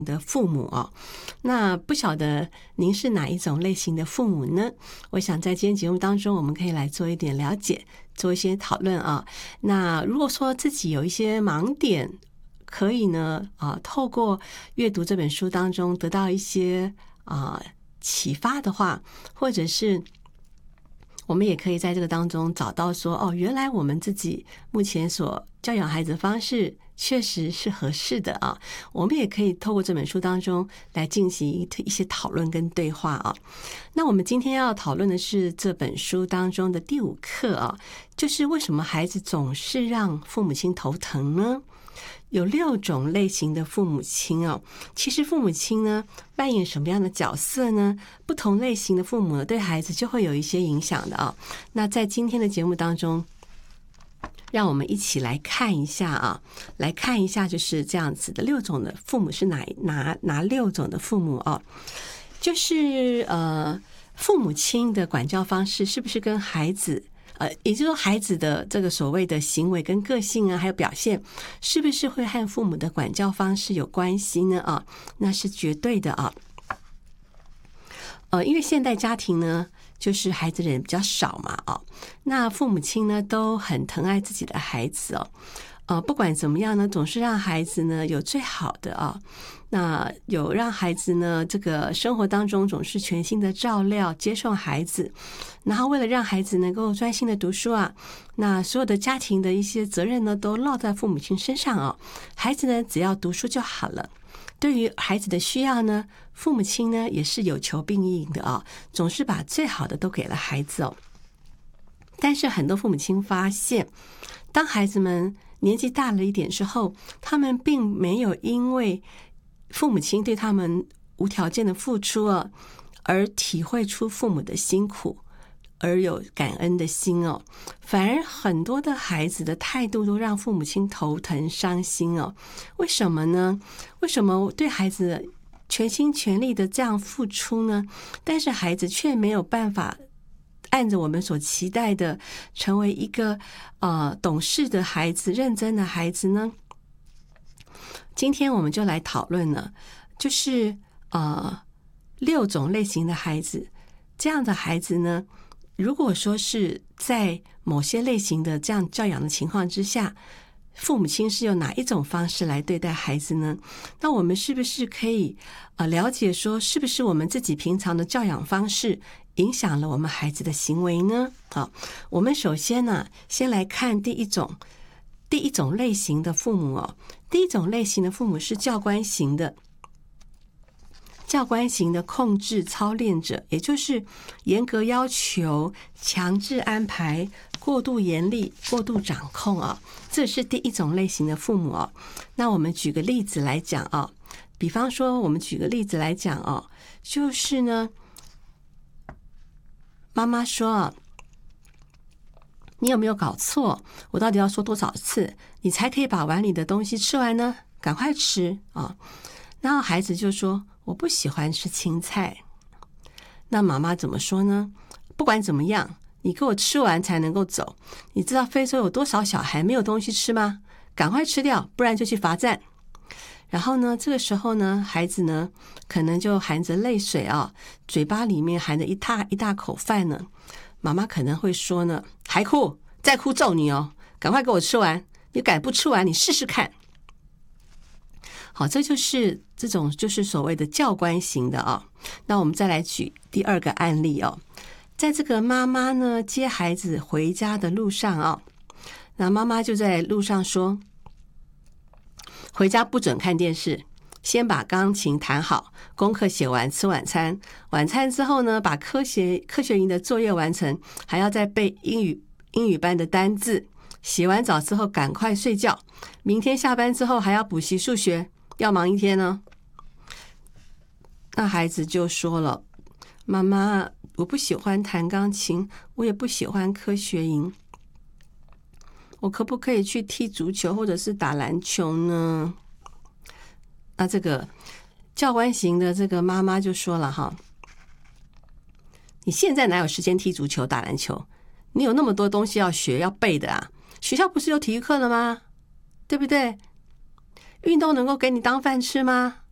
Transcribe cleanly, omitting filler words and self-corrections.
的父母哦。那不晓得您是哪一种类型的父母呢？我想在今天节目当中，我们可以来做一点了解，做一些讨论啊。那如果说自己有一些盲点，可以呢透过阅读这本书当中得到一些启发的话，或者是我们也可以在这个当中找到说原来我们自己目前所教养孩子的方式确实是合适的啊。我们也可以透过这本书当中来进行一些讨论跟对话啊。那我们今天要讨论的是这本书当中的第5课啊，就是为什么孩子总是让父母亲头疼呢？有6种类型的父母亲哦。其实父母亲呢扮演什么样的角色呢？不同类型的父母呢对孩子就会有一些影响的啊。那在今天的节目当中，让我们一起来看一下啊，来看一下就是这样子的6种的父母是哪6种的父母啊？就是父母亲的管教方式是不是跟孩子也就是说孩子的这个所谓的行为跟个性啊，还有表现，是不是会和父母的管教方式有关系呢？啊，那是绝对的啊。因为现代家庭呢，就是孩子人比较少嘛啊，那父母亲呢都很疼爱自己的孩子不管怎么样呢，总是让孩子呢有最好的啊。那有让孩子呢这个生活当中总是全心的照料接送孩子，然后为了让孩子能够专心的读书啊，那所有的家庭的一些责任呢都落在父母亲身上啊。孩子呢只要读书就好了。对于孩子的需要呢，父母亲呢也是有求必应的啊，总是把最好的都给了孩子哦。但是很多父母亲发现，当孩子们年纪大了一点之后，他们并没有因为父母亲对他们无条件的付出而体会出父母的辛苦，而有感恩的心反而很多的孩子的态度都让父母亲头疼伤心为什么呢？为什么对孩子全心全力的这样付出呢？但是孩子却没有办法按着我们所期待的成为一个懂事的孩子，认真的孩子呢？今天我们就来讨论了，就是6种类型的孩子。这样的孩子呢，如果说是在某些类型的这样教养的情况之下，父母亲是用哪一种方式来对待孩子呢？那我们是不是可以了解说，是不是我们自己平常的教养方式影响了我们孩子的行为呢？好，我们首先呢，先来看第一种类型的父母第一种类型的父母是教官型的控制操练者，也就是严格要求、强制安排、过度严厉、过度掌控这是第一种类型的父母那我们举个例子来讲比方说我们举个例子来讲就是呢，妈妈说你有没有搞错？我到底要说多少次你才可以把碗里的东西吃完呢？赶快吃然后孩子就说我不喜欢吃青菜。那妈妈怎么说呢？不管怎么样，你给我吃完才能够走。你知道非洲有多少小孩没有东西吃吗？赶快吃掉，不然就去罚站。然后呢，这个时候呢，孩子呢可能就含着泪水嘴巴里面含着一大口饭呢。妈妈可能会说呢，还哭，再哭揍你赶快给我吃完，你敢不吃完你试试看。好，这就是这种就是所谓的教官型的那我们再来举第2个案例在这个妈妈呢接孩子回家的路上那妈妈就在路上说，回家不准看电视，先把钢琴弹好，功课写完，吃晚餐。晚餐之后呢，把科学营的作业完成，还要再背英语班的单字。洗完澡之后赶快睡觉，明天下班之后还要补习数学，要忙一天呢。那孩子就说了，妈妈，我不喜欢弹钢琴，我也不喜欢科学营，我可不可以去踢足球或者是打篮球呢？那这个教官型的这个妈妈就说了你现在哪有时间踢足球打篮球？你有那么多东西要学要背的学校不是有体育课了吗？对不对？运动能够给你当饭吃吗？